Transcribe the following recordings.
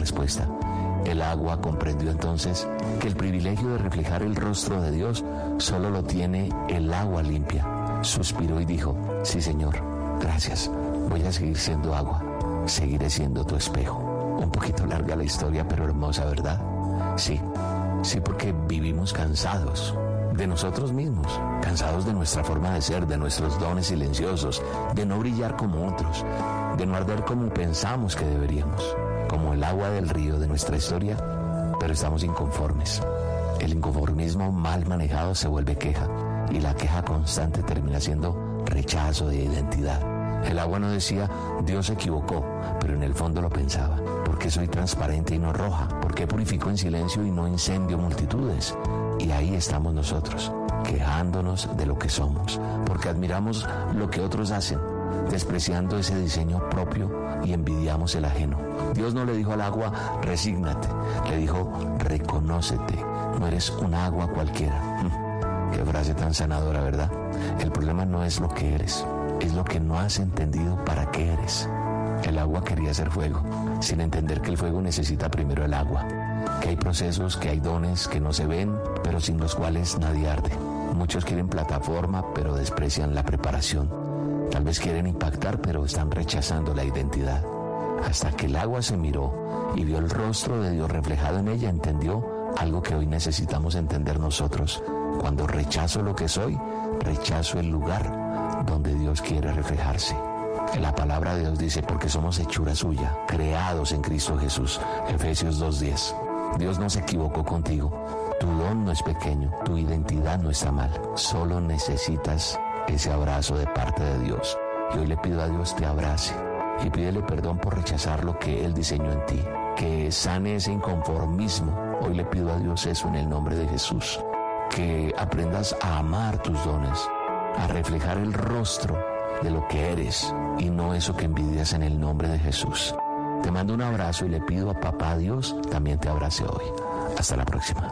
respuesta. El agua comprendió entonces que el privilegio de reflejar el rostro de Dios solo lo tiene el agua limpia. Suspiró y dijo: sí, Señor, gracias, voy a seguir siendo agua, seguiré siendo tu espejo. Un poquito larga la historia, pero hermosa, ¿verdad? Sí, porque vivimos cansados de nosotros mismos, cansados de nuestra forma de ser, de nuestros dones silenciosos, de no brillar como otros, de no arder como pensamos que deberíamos, como el agua del río de nuestra historia, pero estamos inconformes. El inconformismo mal manejado se vuelve queja, y la queja constante termina siendo rechazo de identidad. El agua no decía: Dios se equivocó, pero en el fondo lo pensaba. ¿Por qué soy transparente y no roja? ¿Por qué purifico en silencio y no incendio multitudes? Y ahí estamos nosotros, quejándonos de lo que somos, porque admiramos lo que otros hacen, despreciando ese diseño propio y envidiamos el ajeno. Dios no le dijo al agua: resígnate, le dijo: reconócete, no eres un agua cualquiera. Qué frase tan sanadora, ¿verdad? El problema no es lo que eres, es lo que no has entendido para qué eres. El agua quería ser fuego, sin entender que el fuego necesita primero el agua, que hay procesos, que hay dones que no se ven, pero sin los cuales nadie arde. Muchos quieren plataforma, pero desprecian la preparación. Tal vez quieren impactar, pero están rechazando la identidad. Hasta que el agua se miró y vio el rostro de Dios reflejado en ella, entendió algo que hoy necesitamos entender nosotros. Cuando rechazo lo que soy, rechazo el lugar donde Dios quiere reflejarse. La palabra de Dios dice: porque somos hechura suya, creados en Cristo Jesús. Efesios 2:10. Dios no se equivocó contigo. Tu don no es pequeño, tu identidad no está mal. Solo necesitas ese abrazo de parte de Dios. Y hoy le pido a Dios te abrace y pídele perdón por rechazar lo que Él diseñó en ti, que sane ese inconformismo. Hoy le pido a Dios eso en el nombre de Jesús, que aprendas a amar tus dones, a reflejar el rostro de lo que eres y no eso que envidias, en el nombre de Jesús. Te mando un abrazo y le pido a Papá Dios también te abrace hoy. Hasta la próxima.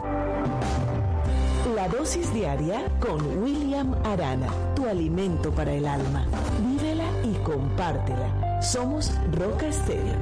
La dosis diaria con William Arana, tu alimento para el alma. Vívela y compártela. Somos Roca Estéreo.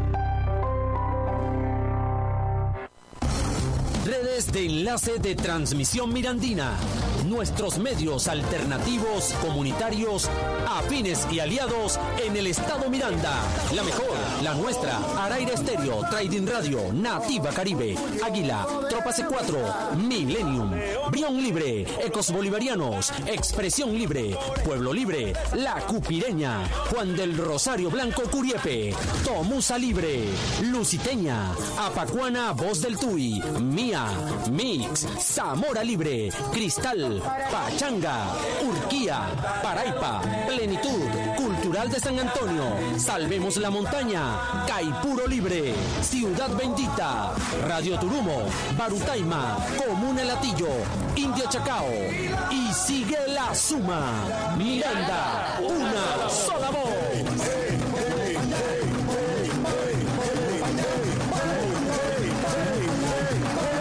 Redes de enlace de Transmisión Mirandina. Nuestros medios alternativos, comunitarios, afines y aliados en el estado Miranda. La mejor, la nuestra. Araira Estéreo, Trading Radio, Nativa Caribe, Águila, Tropa C4, Millennium, Brión Libre, Ecos Bolivarianos, Expresión Libre, Pueblo Libre, La Cupireña, Juan del Rosario Blanco Curiepe, Tomusa Libre, Luciteña, Apacuana Voz del Tuy, Mía, Mix, Zamora Libre, Cristal, Pachanga, Urquía, Paraipa, Plenitud, Cultural de San Antonio, Salvemos la Montaña, Caipuro Libre, Ciudad Bendita, Radio Turumo, Barutaima, Comuna Latillo, Indio Chacao y sigue la suma. Miranda,